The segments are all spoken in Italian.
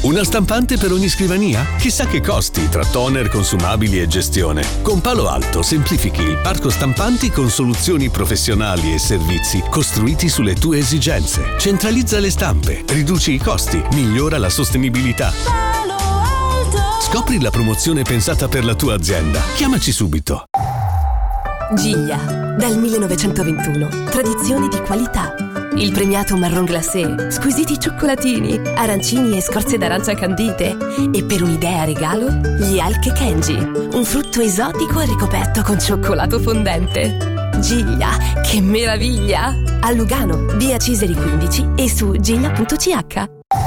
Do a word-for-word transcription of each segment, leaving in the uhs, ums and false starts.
Una stampante per ogni scrivania? Chissà che costi tra toner, consumabili e gestione. Con Palo Alto semplifichi il parco stampanti con soluzioni professionali e servizi costruiti sulle tue esigenze. Centralizza le stampe, riduci i costi, migliora la sostenibilità. Palo Alto. Scopri la promozione pensata per la tua azienda. Chiamaci subito. Giglia, dal millenovecentoventuno, tradizioni di qualità. Il premiato marron glacé, squisiti cioccolatini, arancini e scorze d'arancia candite. E per un'idea regalo, gli Alche Kenji, un frutto esotico ricoperto con cioccolato fondente. Giglia, che meraviglia! A Lugano, via Ciseri quindici e su giglia punto c h.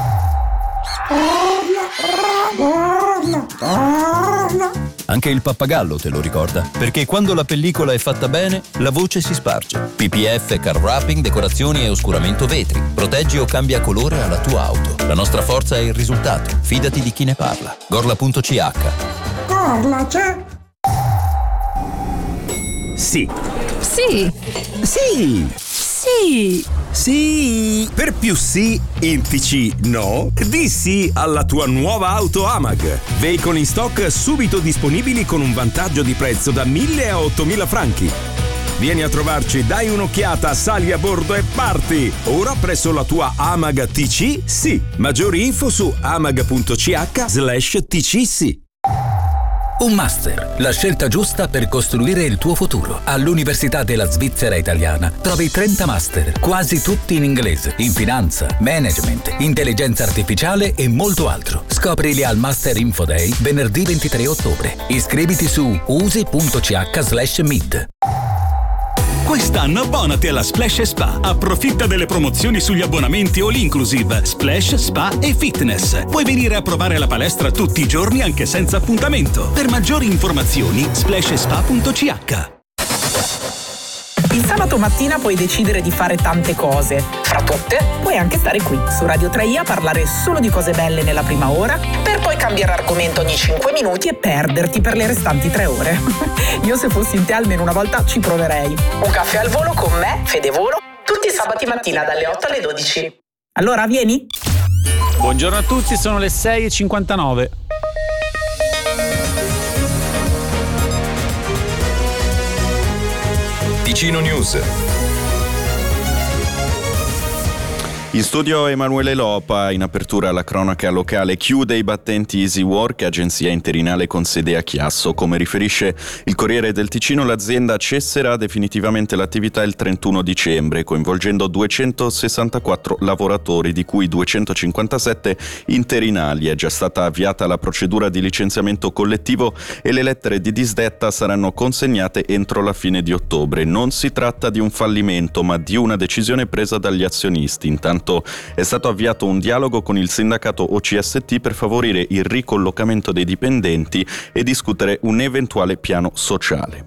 Anche il pappagallo te lo ricorda, perché quando la pellicola è fatta bene, la voce si sparge. P P F, car wrapping, decorazioni e oscuramento vetri. Proteggi o cambia colore alla tua auto. La nostra forza è il risultato. Fidati di chi ne parla. gorla punto c h. Gorla c'è? Sì. Sì! Sì. Sì! Sì. Per più sì in T C no, di sì alla tua nuova auto Amag. Veicoli in stock subito disponibili con un vantaggio di prezzo da mille a ottomila franchi. Vieni a trovarci, dai un'occhiata, sali a bordo e parti! Ora presso la tua Amag T C sì. Maggiori info su amag punto c h slash T C sì. Un master, la scelta giusta per costruire il tuo futuro. All'Università della Svizzera Italiana trovi trenta master, quasi tutti in inglese, in finanza, management, intelligenza artificiale e molto altro. Scoprili al Master Info Day venerdì ventitré ottobre. Iscriviti su usi punto c h slash meet. Quest'anno abbonati alla Splash Spa. Approfitta delle promozioni sugli abbonamenti all inclusive, Splash, Spa e Fitness. Puoi venire a provare la palestra tutti i giorni anche senza appuntamento. Per maggiori informazioni splash spa punto c h. Il sabato mattina puoi decidere di fare tante cose. Fra tutte, puoi anche stare qui, su Radio tre i a parlare solo di cose belle nella prima ora, per poi cambiare argomento ogni cinque minuti e perderti per le restanti tre ore. Io se fossi in te almeno una volta ci proverei. Un caffè al volo con me, Fede Volo, tutti i sabati mattina dalle otto alle dodici. Allora, vieni? Buongiorno a tutti, sono le sei e cinquantanove. Ticino News. In studio Emanuele Lopa, in apertura alla cronaca locale. Chiude i battenti Easy Work, agenzia interinale con sede a Chiasso. Come riferisce il Corriere del Ticino, l'azienda cesserà definitivamente l'attività il trentuno dicembre, coinvolgendo duecentosessantaquattro lavoratori, di cui duecentocinquantasette interinali. È già stata avviata la procedura di licenziamento collettivo e le lettere di disdetta saranno consegnate entro la fine di ottobre. Non si tratta di un fallimento, ma di una decisione presa dagli azionisti. Intanto è stato avviato un dialogo con il sindacato O C S T per favorire il ricollocamento dei dipendenti e discutere un eventuale piano sociale.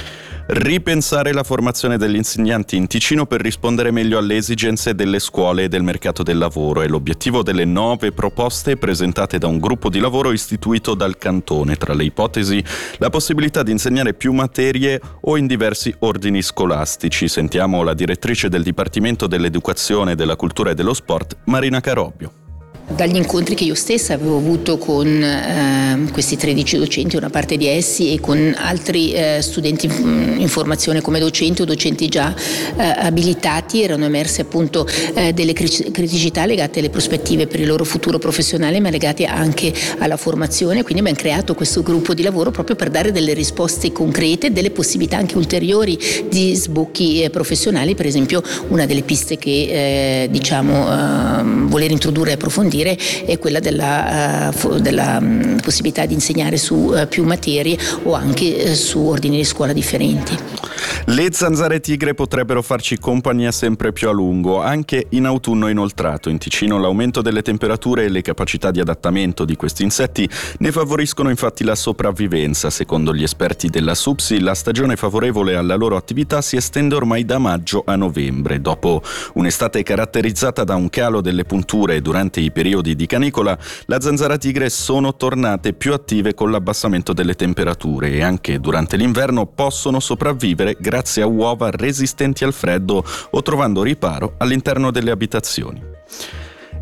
Ripensare la formazione degli insegnanti in Ticino per rispondere meglio alle esigenze delle scuole e del mercato del lavoro è l'obiettivo delle nove proposte presentate da un gruppo di lavoro istituito dal Cantone. Tra le ipotesi, la possibilità di insegnare più materie o in diversi ordini scolastici. Sentiamo la direttrice del Dipartimento dell'Educazione, della Cultura e dello Sport, Marina Carobbio. Dagli incontri che io stessa avevo avuto con eh, questi tredici docenti, una parte di essi, e con altri eh, studenti in formazione come docenti o docenti già eh, abilitati, erano emerse appunto eh, delle criticità legate alle prospettive per il loro futuro professionale, ma legate anche alla formazione. Quindi abbiamo creato questo gruppo di lavoro proprio per dare delle risposte concrete, delle possibilità anche ulteriori di sbocchi eh, professionali. Per esempio, una delle piste che eh, diciamo eh, voler introdurre e approfondire è quella della, uh, della um, possibilità di insegnare su uh, più materie o anche uh, su ordini di scuola differenti. Le zanzare tigre potrebbero farci compagnia sempre più a lungo, anche in autunno inoltrato. In Ticino l'aumento delle temperature e le capacità di adattamento di questi insetti ne favoriscono infatti la sopravvivenza. Secondo gli esperti della SUPSI, la stagione favorevole alla loro attività si estende ormai da maggio a novembre. Dopo un'estate caratterizzata da un calo delle punture durante i periodi di canicola, le zanzara tigre sono tornate più attive con l'abbassamento delle temperature e anche durante l'inverno possono sopravvivere grazie a uova resistenti al freddo o trovando riparo all'interno delle abitazioni.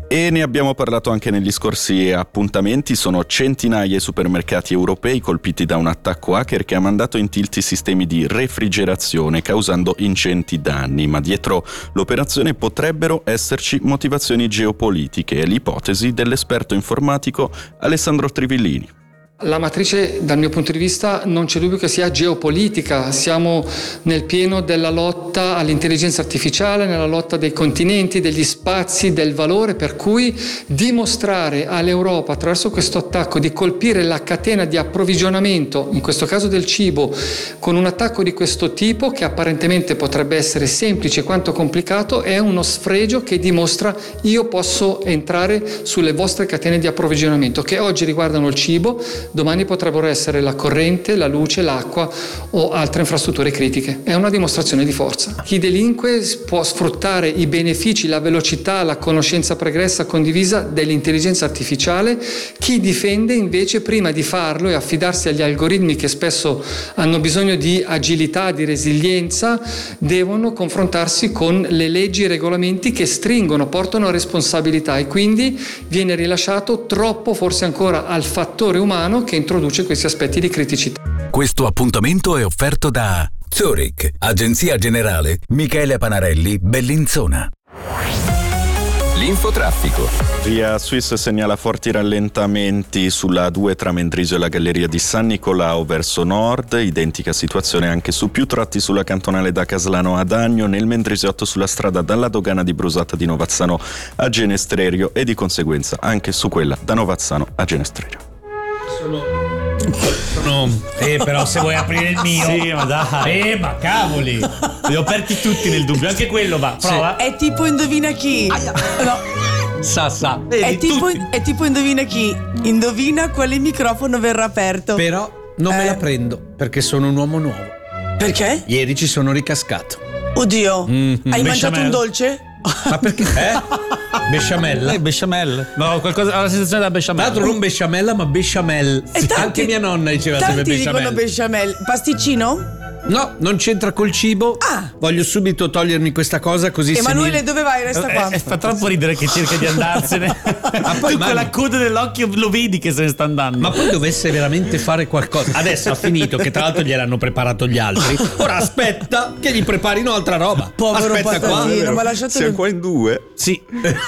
E ne abbiamo parlato anche negli scorsi appuntamenti. Sono centinaia i supermercati europei colpiti da un attacco hacker che ha mandato in tilt i sistemi di refrigerazione, causando ingenti danni. Ma dietro l'operazione potrebbero esserci motivazioni geopolitiche. È l'ipotesi dell'esperto informatico Alessandro Trivillini. La matrice, dal mio punto di vista, non c'è dubbio che sia geopolitica. Siamo nel pieno della lotta all'intelligenza artificiale, nella lotta dei continenti, degli spazi, del valore, per cui dimostrare all'Europa, attraverso questo attacco, di colpire la catena di approvvigionamento, in questo caso del cibo, con un attacco di questo tipo, che apparentemente potrebbe essere semplice quanto complicato, è uno sfregio che dimostra: io posso entrare sulle vostre catene di approvvigionamento, che oggi riguardano il cibo, domani potrebbero essere la corrente, la luce, l'acqua o altre infrastrutture critiche. È una dimostrazione di forza. Chi delinque può sfruttare i benefici, la velocità, la conoscenza pregressa condivisa dell'intelligenza artificiale. Chi difende invece, prima di farlo e affidarsi agli algoritmi che spesso hanno bisogno di agilità, di resilienza, devono confrontarsi con le leggi e i regolamenti che stringono, portano a responsabilità, e quindi viene rilasciato troppo, forse ancora, al fattore umano che introduce questi aspetti di criticità. Questo appuntamento è offerto da Zurich, Agenzia Generale Michele Panarelli, Bellinzona. L'infotraffico. Via Suisse segnala forti rallentamenti sulla A due tra Mendrisio e la Galleria di San Nicolao verso nord, identica situazione anche su più tratti sulla cantonale da Caslano ad Agno, nel Mendrisiotto sulla strada dalla dogana di Brusata di Novazzano a Genestrerio e di conseguenza anche su quella da Novazzano a Genestrerio. Sono... sono... Eh, però se vuoi aprire il mio. Sì, ma dai. Eh, ma cavoli. Li ho aperti tutti nel dubbio, anche quello va. Prova. È tipo indovina chi. No. Sa, sa. È tipo, è tipo indovina chi. Indovina quale microfono verrà aperto. Però non eh. me la prendo, perché sono un uomo nuovo. Perché? Ieri ci sono ricascato. Oddio. Mm-hmm. Hai Besciamella. mangiato un dolce? Ma perché? Eh? Besciamella? Eh, besciamella. No, qualcosa, ho la sensazione da besciamella. Tra l'altro non besciamella, ma besciamell. E tanti, anche mia nonna diceva sempre tanti besciamella. dicono besciamella. Pasticcino? No, non c'entra col cibo. Ah. Voglio subito togliermi questa cosa, così Emanuele, se mi... dove vai? Resta qua. Eh, eh, fa troppo ridere che cerca di andarsene. Ma poi tu con la coda dell'occhio lo vedi che se ne sta andando. Ma poi dovesse veramente fare qualcosa. Adesso ha finito, che tra l'altro gliel'hanno preparato gli altri. Ora aspetta che gli preparino altra roba. Povero Aspetta patatino, qua. ma lasciate. Siamo qua in due. Sì.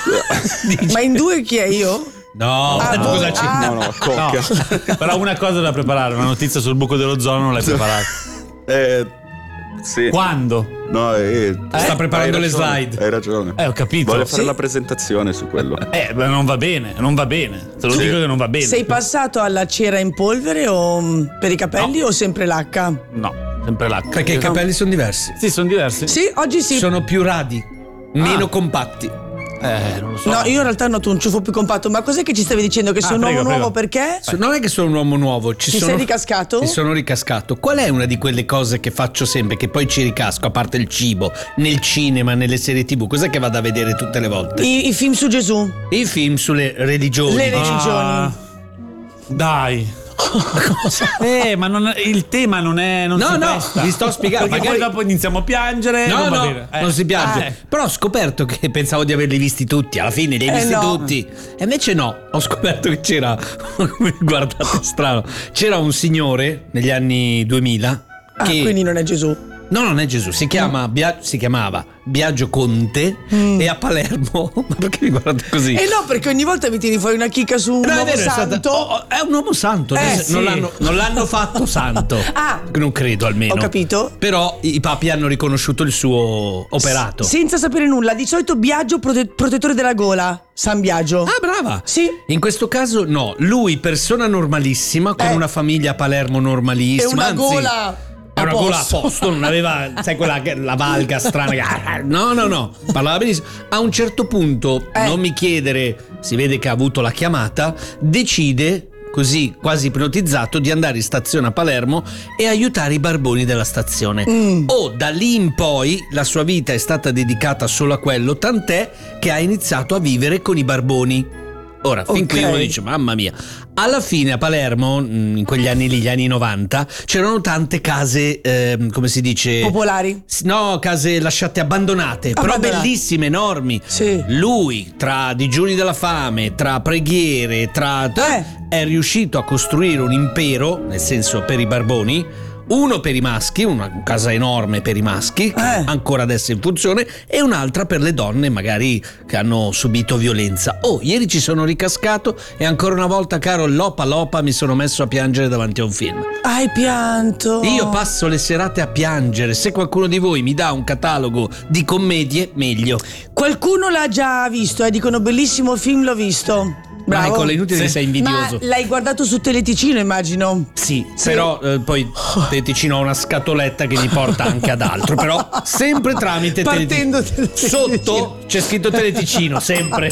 Ma in due chi è, io? No, Ah, cosa voi- c'è? ah. No, no, cocca. No, però una cosa da preparare, una notizia sul buco dell'ozono non l'hai preparata. Eh, sì. Quando? No, eh, Sta preparando hai le ragione, slide. Hai ragione. Eh, ho capito. Vuole fare Sì. la presentazione su quello. Eh, beh, non va bene, non va bene. Te lo Sì. dico che non va bene. Sei passato alla cera in polvere o mh, per i capelli o sempre l'H? No, sempre l'acqua. Perché i capelli sono diversi. Sì, sono diversi. Sì, oggi sì. Sono più radi, meno Ah. compatti. Eh, non lo so. No, io in realtà noto un ciuffo più compatto. Ma cos'è che ci stavi dicendo? Che Ah, sono un prego, uomo nuovo prego. perché? So- Non è che sono un uomo nuovo, ci Ti sono. sei ricascato? Mi sono ricascato. Qual è una di quelle cose che faccio sempre, che poi ci ricasco, a parte il cibo, nel cinema, nelle serie tivù? Cos'è che vado a vedere tutte le volte? I, i film su Gesù. I film sulle religioni. Le religioni. Ah, dai. Eh, ma non, il tema non è. Non No, si no, presta. vi sto spiegando. Perché Magari- poi dopo iniziamo a piangere. No, non va no, bene. Eh. non si piange. Eh. Però ho scoperto che pensavo di averli visti tutti. Alla fine li hai Eh, visti no. tutti. E invece no, ho scoperto che c'era. Guardate, strano. C'era un signore negli anni duemila. Ah, che... quindi non è Gesù. No, non è Gesù, si chiama Bia- si chiamava Biagio Conte Mm. e a Palermo. Ma perché mi guardate così? Eh no, perché ogni volta mi tiri fuori una chicca su un No, è uomo vero, è stata- santo. oh, oh, è un uomo santo, Eh, nel sen- non, sì. l'hanno, non l'hanno fatto santo. Ah. Non credo almeno. Ho capito. Però i papi hanno riconosciuto il suo operato. Senza sapere nulla. Di solito Biagio prote- protettore della gola. San Biagio. Ah, brava. Sì. In questo caso no, lui persona normalissima con Eh. una famiglia a Palermo E una una gola. È una a gola a posto. posto, non aveva, sai, quella che- la valga strana. che- No, no, no, parlava benissimo. A un certo punto, Eh. non mi chiedere, si vede che ha avuto la chiamata, decide, così quasi ipnotizzato, di andare in stazione a Palermo e aiutare i barboni della stazione. Mm. O da lì in poi la sua vita è stata dedicata solo a quello, tant'è che ha iniziato a vivere con i barboni. Ora, fin Ok. qui uno dice, mamma mia. Alla fine a Palermo, in quegli anni lì, gli anni novanta, c'erano tante case, ehm, come si dice? Popolari? No, case lasciate abbandonate, però Abbandonate. bellissime, enormi. Sì. Lui, tra digiuni della fame, tra preghiere, tra... è riuscito a costruire un impero, nel senso per i barboni, uno per i maschi, una casa enorme per i maschi, che ancora adesso è in funzione, e un'altra per le donne magari che hanno subito violenza. Oh, ieri ci sono ricascato e ancora una volta, caro Lopa Lopa, mi sono messo a piangere davanti a un film. Hai pianto. Io passo le serate a piangere. Se qualcuno di voi mi dà un catalogo di commedie, meglio. Qualcuno l'ha già visto e dicono bellissimo film, l'ho visto. Bravo. Michael, è inutile che sei invidioso. Ma l'hai guardato su Teleticino, immagino. Sì, però eh, poi Teleticino ha una scatoletta che mi porta anche ad altro. Però sempre tramite Partendo Teleticino. Sotto c'è scritto Teleticino, sempre.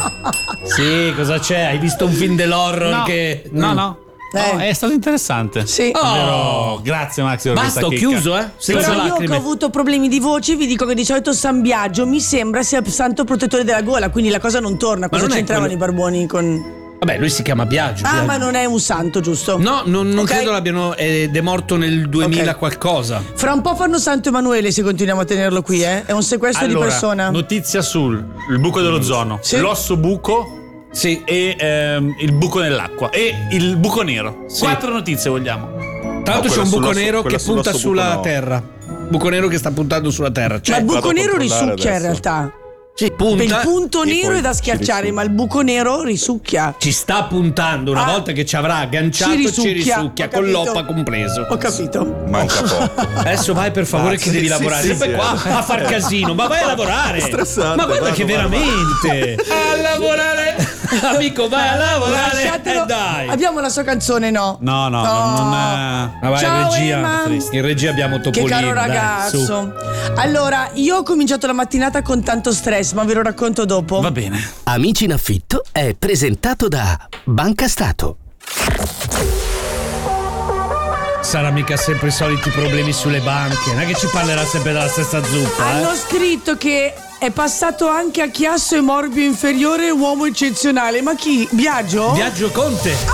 Sì, cosa c'è? Hai visto un film dell'horror No, che... no, Mm. no. No, è stato interessante. Sì. Vero? Grazie Max per Basta, questa ho chicca. chiuso, eh? Senza Però io lacrime. che ho avuto problemi di voce vi dico che di solito San Biagio mi sembra sia il santo protettore della gola, quindi la cosa non torna. Cosa non è c'entravano quello- i barboni con... Vabbè, lui si chiama Biagio. Ah, Biagio. ma non è un santo, giusto? No, non, non Ok. credo l'abbiano... Ed è morto nel duemila Ok. qualcosa. Fra un po' fanno Santo Emanuele se continuiamo a tenerlo qui, eh? È un sequestro Allora, di persona. notizia sul il buco dell'ozono, Sì. l'osso buco sì. e ehm, il buco nell'acqua e il buco nero. Quattro notizie vogliamo. Tra l'altro c'è un buco nero che punta sull'osso sulla buco no. terra. Buco nero che sta puntando sulla terra. Ma Cioè, il buco vado a nero controllare risucchia in adesso. realtà. sì, punta. Il punto e nero poi è da ci schiacciare, risucchia. ma il buco nero risucchia. Ci sta puntando, una Ah. volta che ci avrà agganciato Ci ci risucchia, risucchia, ho con capito. l'oppa compreso. Ho capito. Manca poco. Adesso vai per favore Ah, che sì, devi sì, lavorare. sì, Sempre sì, qua eh. a far casino, ma vai a lavorare. Stressante, Ma guarda vado, che vado, veramente a lavorare. Amico, vai a lavorare. Lasciatelo. E dai. Abbiamo la sua canzone, no? No, no, No. non è... Ma vai Ciao, in regia. Emma. In regia abbiamo Che Topolino. caro dai, ragazzo. su. Allora, io ho cominciato la mattinata con tanto stress, ma ve lo racconto dopo. Va bene. Amici in affitto è presentato da Banca Stato. Sarà mica sempre i soliti problemi sulle banche. Non è che ci parlerà sempre della stessa zuppa, Hanno eh? scritto che è passato anche a Chiasso e Morbio Inferiore uomo eccezionale. Ma chi? Biagio? Viaggio Conte.